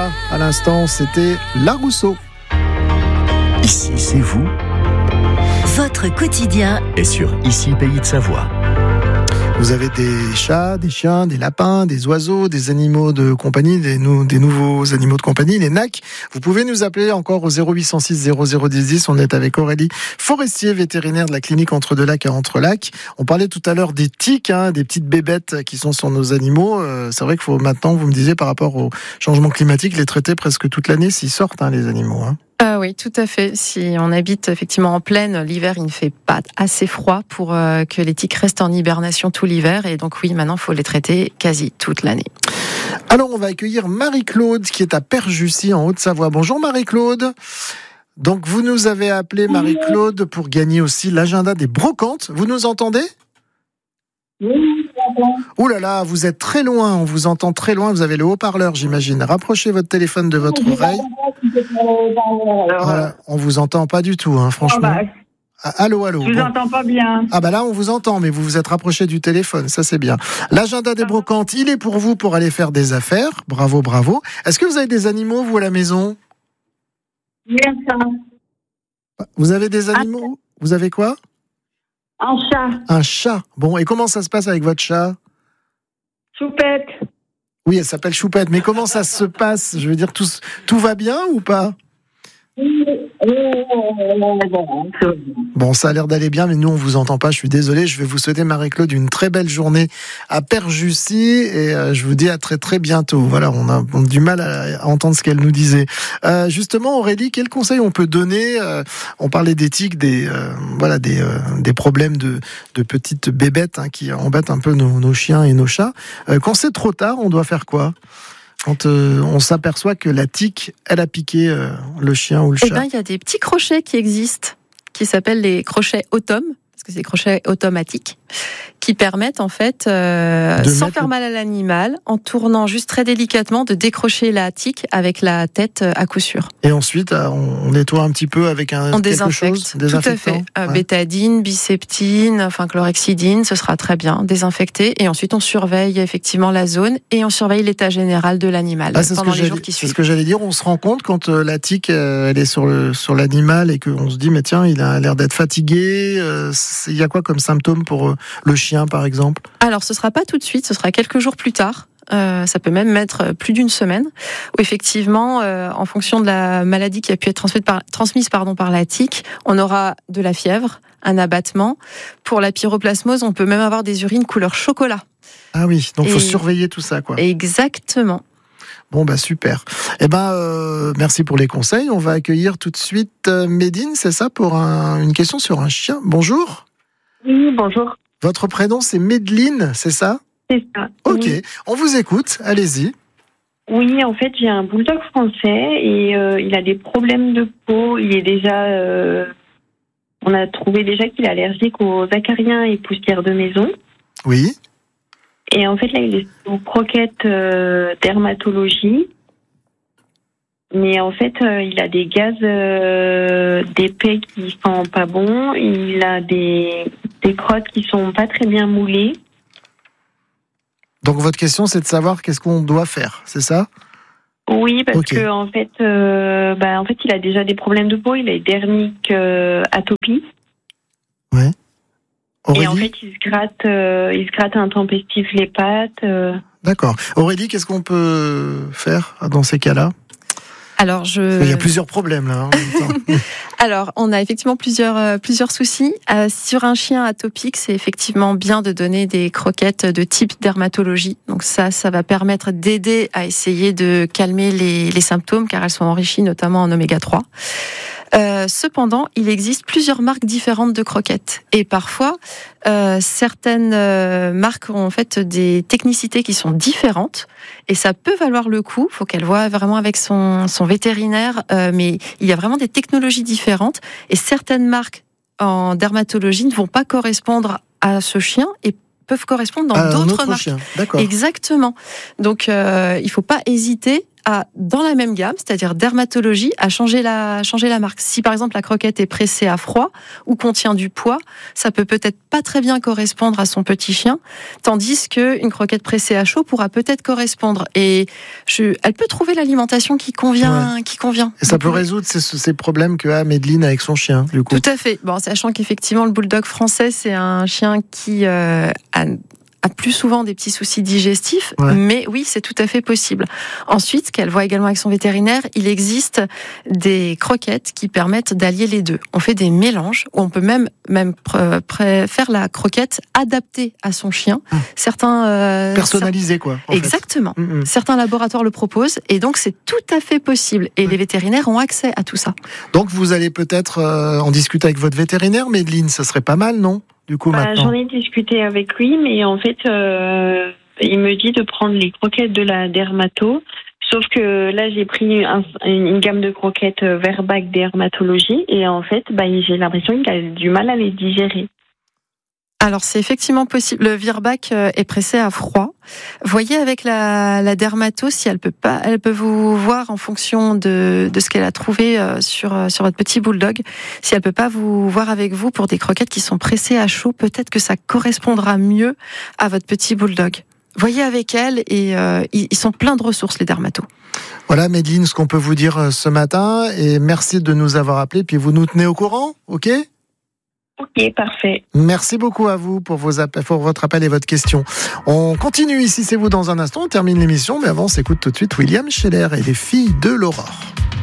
Lola. À l'instant, c'était La Rousseau. Ici, c'est vous. Votre quotidien Et sur Ici, Pays de Savoie. Vous avez des chats, des chiens, des lapins, des oiseaux, des animaux de compagnie, des nouveaux animaux de compagnie, les NAC. Vous pouvez nous appeler encore au 0806 001010. On est avec Aurélie Forestier, vétérinaire de la clinique Entre-deux-Lacs à Entre-Lacs. On parlait tout à l'heure des tiques, des petites bébêtes qui sont sur nos animaux. C'est vrai qu'il faut maintenant, vous me disiez, par rapport au changement climatique, les traiter presque toute l'année s'ils sortent, les animaux. Oui, tout à fait. Si on habite effectivement en plaine, l'hiver, il ne fait pas assez froid pour que les tiques restent en hibernation tout l'hiver. Et donc oui, maintenant, il faut les traiter quasi toute l'année. Alors, on va accueillir Marie-Claude qui est à Perjussy en Haute-Savoie. Bonjour Marie-Claude. Donc, vous nous avez appelé Marie-Claude pour gagner aussi l'agenda des brocantes. Vous nous entendez ? Oui, ouh là là, vous êtes très loin, on vous entend très loin, vous avez le haut-parleur, j'imagine. Rapprochez votre téléphone de votre oreille. Voilà, on vous entend pas du tout, franchement. Allô. Je vous entends pas bien. Là, on vous entend, mais vous vous êtes rapproché du téléphone, ça c'est bien. L'agenda des brocantes, il est pour vous pour aller faire des affaires. Bravo. Est-ce que vous avez des animaux, vous, à la maison ? Bien ça. Vous avez des animaux ? Vous avez quoi ? Un chat. Un chat. Bon, et comment ça se passe avec votre chat ? Choupette. Oui, elle s'appelle Choupette, mais comment ça se passe ? Je veux dire, tout va bien ou pas ? Bon, ça a l'air d'aller bien, mais nous, on vous entend pas. Je suis désolé. Je vais vous souhaiter, Marie-Claude, une très belle journée à Perjussy et je vous dis à très très bientôt. Voilà, on a du mal à entendre ce qu'elle nous disait. Justement, Aurélie, quel conseil on peut donner ? On parlait d'éthique, des problèmes de petites bébêtes qui embêtent un peu nos chiens et nos chats. Quand c'est trop tard, on doit faire quoi ? Quand on s'aperçoit que la tique, elle a piqué le chien ou le chat. Il y a des petits crochets qui existent, qui s'appellent les crochets Autom, parce que c'est des crochets automatiques, qui permettent en fait, sans faire mal à l'animal, en tournant juste très délicatement, de décrocher la tique avec la tête à coup sûr. Et ensuite, on nettoie un petit peu avec quelque chose, tout à fait. Bétadine, biceptine, chlorhexidine, ce sera très bien désinfecté. Et ensuite, on surveille effectivement la zone et on surveille l'état général de l'animal pendant les jours qui suivent. C'est ce que j'allais dire. On se rend compte quand la tique, elle est sur l'animal et qu'on se dit, mais tiens, il a l'air d'être fatigué. Il y a quoi comme symptômes pour le chien, par exemple ? Alors, ce sera pas tout de suite, ce sera quelques jours plus tard. Ça peut même mettre plus d'une semaine, où effectivement, en fonction de la maladie qui a pu être transmise par la tique, on aura de la fièvre, un abattement. Pour la pyroplasmose, on peut même avoir des urines couleur chocolat. Ah oui, donc il faut surveiller tout ça, quoi. Exactement. Bon, super. Merci pour les conseils. On va accueillir tout de suite Médine, c'est ça, pour une question sur un chien. Bonjour. Oui, bonjour. Votre prénom, c'est Médeline, c'est ça ? C'est ça. Ok, oui. On vous écoute, allez-y. Oui, en fait, j'ai un bulldog français et il a des problèmes de peau. Il est déjà... on a trouvé déjà qu'il est allergique aux acariens et poussières de maison. Oui. Et en fait, là, il est sous croquette dermatologie. Mais en fait, il a des gaz d'épais qui sont pas bons. Il a des crottes qui sont pas très bien moulées. Donc votre question, c'est de savoir qu'est-ce qu'on doit faire, c'est ça ? Oui, parce que en fait, il a déjà des problèmes de peau. Il a dermique atopie. Ouais. Aurélie ? Et en fait, il se gratte intempestif les pattes. D'accord. Aurélie, qu'est-ce qu'on peut faire dans ces cas-là ? Alors, il y a plusieurs problèmes là. En même temps. Alors, on a effectivement plusieurs soucis. Sur un chien atopique, c'est effectivement bien de donner des croquettes de type dermatologie. Donc ça va permettre d'aider à essayer de calmer les symptômes, car elles sont enrichies notamment en oméga 3. Cependant, il existe plusieurs marques différentes de croquettes. Et parfois, certaines marques ont en fait des technicités qui sont différentes. Et ça peut valoir le coup. Il faut qu'elle voie vraiment avec son vétérinaire. Mais il y a vraiment des technologies différentes. Et certaines marques en dermatologie ne vont pas correspondre à ce chien et peuvent correspondre dans d'autres marques. Chien. D'accord. Exactement. Donc, il ne faut pas hésiter dans la même gamme, c'est-à-dire dermatologie, à changer la marque. Si par exemple la croquette est pressée à froid ou contient du poids, ça peut-être pas très bien correspondre à son petit chien, tandis qu'une croquette pressée à chaud pourra peut-être correspondre. Et elle peut trouver l'alimentation qui convient. Ouais. Qui convient. Et ça peut résoudre ces problèmes que a Madeline avec son chien, du coup. Tout à fait. Bon, sachant qu'effectivement, le bulldog français, c'est un chien qui a plus souvent des petits soucis digestifs, mais oui, c'est tout à fait possible. Ensuite, ce qu'elle voit également avec son vétérinaire, il existe des croquettes qui permettent d'allier les deux. On fait des mélanges, où on peut même faire la croquette adaptée à son chien. Certains personnalisé, quoi. Exactement. Certains laboratoires le proposent, et donc c'est tout à fait possible. Et les vétérinaires ont accès à tout ça. Donc vous allez peut-être en discuter avec votre vétérinaire, Madeline, ça serait pas mal, non ? Du coup, maintenant. J'en ai discuté avec lui, mais en fait, il me dit de prendre les croquettes de la dermato. Sauf que là, j'ai pris une gamme de croquettes Verbac dermatologie, et en fait, j'ai l'impression qu'il a du mal à les digérer. Alors c'est effectivement possible. Le Virbac est pressé à froid. Voyez avec la dermato si elle peut vous voir en fonction de ce qu'elle a trouvé sur votre petit bulldog. Si elle peut pas vous voir avec vous pour des croquettes qui sont pressées à chaud, peut-être que ça correspondra mieux à votre petit bulldog. Voyez avec elle, et ils sont pleins de ressources, les dermatos. Voilà, Madeline, ce qu'on peut vous dire ce matin, et merci de nous avoir appelés, puis vous nous tenez au courant, ok ? Ok, parfait. Merci beaucoup à vous pour votre appel et votre question. On continue ici, c'est vous dans un instant, on termine l'émission, mais avant on s'écoute tout de suite William Scheller et les filles de l'aurore.